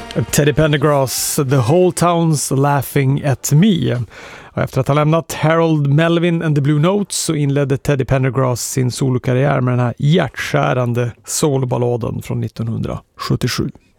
Teddy Pendergrass, The Whole Town's Laughing at Me. Och efter att ha lämnat Harold Melvin and the Blue Notes så inledde Teddy Pendergrass sin solokarriär med den här hjärtskärande soloballaden från 1977.